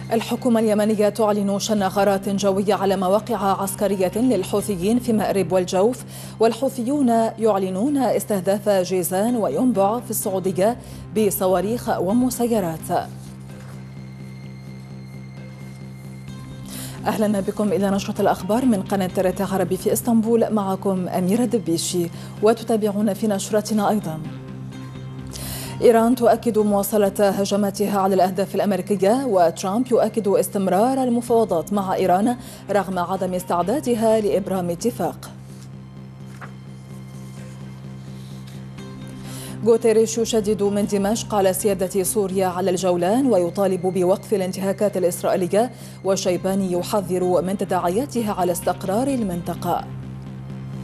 الحكومة اليمنية تعلن شن غارات جوية على مواقع عسكرية للحوثيين في مأرب والجوف، والحوثيون يعلنون استهداف جيزان وينبع في السعودية بصواريخ ومسيرات. أهلا بكم إلى نشرة الأخبار من قناة ترت عربي في إسطنبول، معكم أميرة دبيشي، وتتابعون في نشرتنا أيضا. إيران تؤكد مواصلة هجماتها على الأهداف الأمريكية، وترامب يؤكد استمرار المفاوضات مع إيران رغم عدم استعدادها لإبرام اتفاق. غوتيريش يشدد من دمشق على سيادة سوريا على الجولان، ويطالب بوقف الانتهاكات الإسرائيلية، وشيباني يحذر من تداعياتها على استقرار المنطقة.